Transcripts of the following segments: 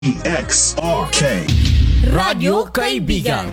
XRK Radyo Kaibigan.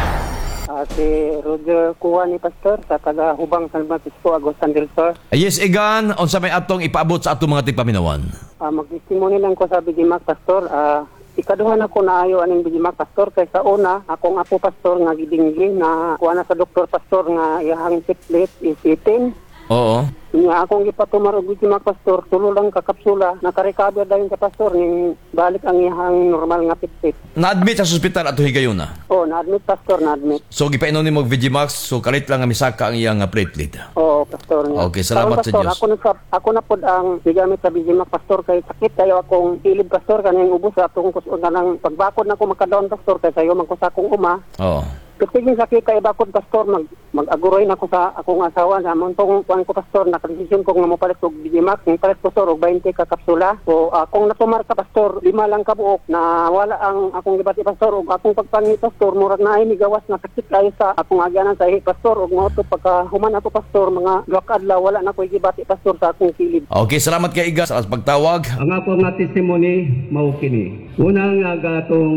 Si Roger Kuha ni Pastor sa taga Hubang San Francisco, Agustin del Sur. Yes, Igan, unsa may atong ipaabot sa atong mga tigpaminawan? Mag-testimony lang ko sa Bijimak Pastor. Ikaduhan ako na ayo aning Bijimak Pastor kay sa una akong apo Pastor nga gidinggi na kuha na sa doktor Pastor nga iyang siplit is 18. Oo. Nga akong gipatumar og Bijimak Pastor, tulo lang ka kapsula, naka-recover dayon ka Pastor ning balik ang iyang normal nga pitpit. Na-admit sa ospital ato higayuna. Na-admit Pastor, na-admit. So gipainom nimo Vigimax, so kalit lang nga misaka ang iyang platelet. Oo, Pastor. Okay, salamat sa Pastor, Diyos. Ako na pod ang gigamit sa Bijimak Pastor kay sakit kayo akong ilib Pastor kaning ubos sa atong kuson kanang pagbakod na ko makadaon Pastor kay sayo man ko sa akong uma. Oo. Kapag sakit kay bakod Pastor mag-aguroy na ko sa akong asawa sa montong kuan ko Pastor nakadesisyon ko nga mopalit og Bijimak ning palit Pastor og 20 ka kapsula. So akong natumar ka Pastor 5 lang ka buok na wala ang akong gibati Pastor og akong pagpangi Pastor murag na ay gawas na sakit kayo sa akong agyanan sa Pastor og mo to pagka human ato Pastor mga 2 adlaw wala na koy gibati Pastor sa akong silid. Okay, salamat kay Iga sa pagtawag. Ang ako nga testimony mao kini. Unang nga gatong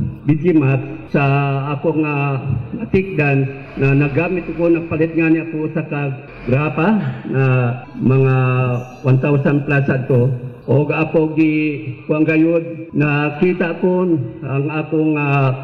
Bijimat sa ako nga natikdan na nagamit ko nagpalit nga niya po sa grapa na mga 1,000 plus ato o ako gi kuang gayud na kita ko ang akong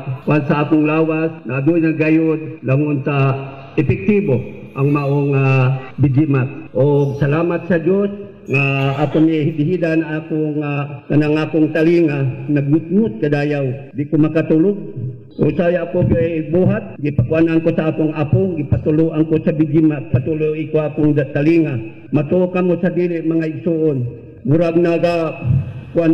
sa akong lawas na doon na gayud langon sa epektibo ang maong Bijimat. O salamat sa Dios nga atong ihihidan akong kanang akong talinga nagnutnut kadayaw di ko makatulog. O saya ako buhat gipakuanan ko sa akong apo gipatuloan ko sa Bijimat patuloy ko akong talinga matuo ka mo sa dili mga igsuon murag naga kuan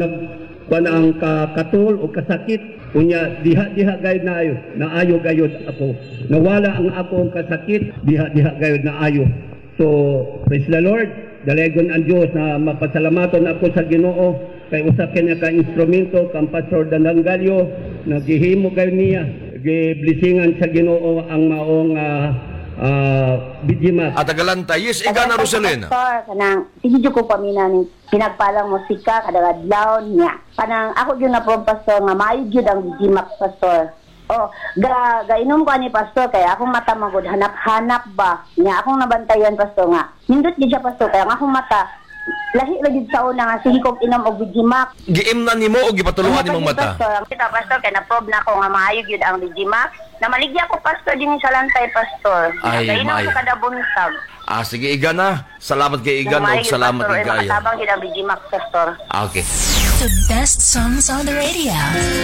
ang katul o kasakit unya diha gayud na ayo gayud ako nawala ang akong kasakit diha gayud na ayo. So praise the Lord. Dalagon ang Diyos na mapasalamaton ako sa Ginoo kay usa kanya ka instrumento kang Pastor Dananggalyo naghihimo kayo niya giblisingan sa Ginoo ang maong Bijimat. At Agalanta, yes, Iga na Rosalina. Pastor, kanang sige ko pamina ni pinagpalang musika kada adlaw niya. Kanang ako gyud na po Pastor nga maayo gyud ang Bijimak Pastor. Gainom ko ni Pastor kaya akong mata magod hanap-hanap ba niya akong nabantayan Pastor nga nindot gid siya Pastor kaya akong mata lahi lagi sa una nga sige kog inom og Bijimak Giim na nimo o gipatuluan nimong mata? Pastor, kita Pastor kay na-probe na ako nga maayo gyud ang Bijimak na maligya ko Pastor din sa lantay Pastor gainom ko kada buntag. Sige Iga na. Salamat kay Iga og salamat Igaya. Makasabang gyud ang Bijimak Pastor. Okay. The best songs on the radio.